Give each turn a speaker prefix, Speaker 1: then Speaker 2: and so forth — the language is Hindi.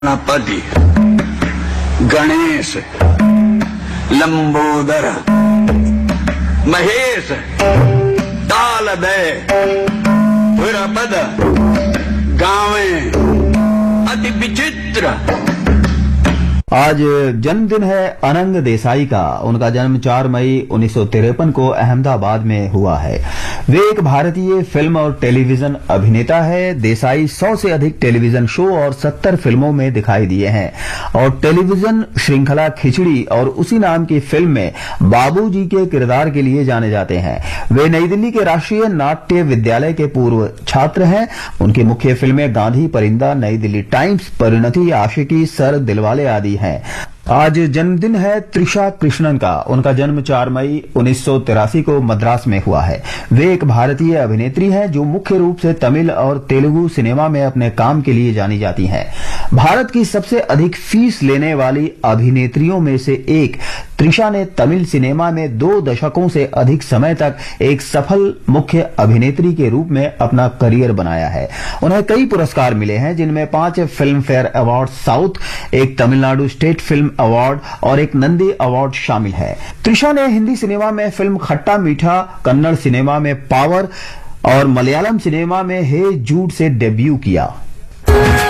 Speaker 1: गणपति, गणेश, लंबोदर, महेश, तालदय, पुरपद, गावे, अति विचित्र।
Speaker 2: आज जन्मदिन है अनंग देसाई का। उनका जन्म 4 मई 1953 को अहमदाबाद में हुआ है। वे एक भारतीय फिल्म और टेलीविजन अभिनेता है। देसाई 100 से अधिक टेलीविजन शो और 70 फिल्मों में दिखाई दिए हैं और टेलीविजन श्रृंखला खिचड़ी और उसी नाम की फिल्म में बाबूजी के किरदार के लिए जाने जाते हैं। वे नई दिल्ली के राष्ट्रीय नाट्य विद्यालय के पूर्व छात्र हैं। उनकी मुख्य फिल्में गांधी, परिंदा, नई दिल्ली टाइम्स, परिणति, आशिकी, सर, दिलवाले आदि हैं। आज जन्मदिन है त्रिशा कृष्णन का। उनका जन्म 4 मई 1983 को मद्रास में हुआ है। वे एक भारतीय अभिनेत्री हैं जो मुख्य रूप से तमिल और तेलुगु सिनेमा में अपने काम के लिए जानी जाती हैं। भारत की सबसे अधिक फीस लेने वाली अभिनेत्रियों में से एक त्रिशा ने तमिल सिनेमा में 2 दशकों से अधिक समय तक एक सफल मुख्य अभिनेत्री के रूप में अपना करियर बनाया है। उन्हें कई पुरस्कार मिले हैं, जिनमें 5 फिल्म फेयर अवार्ड साउथ, एक तमिलनाडु स्टेट फिल्म अवार्ड और एक नंदी अवार्ड शामिल है। त्रिशा ने हिंदी सिनेमा में फिल्म खट्टा मीठा, कन्नड़ सिनेमा में पावर और मलयालम सिनेमा में हे जूड से डेब्यू किया।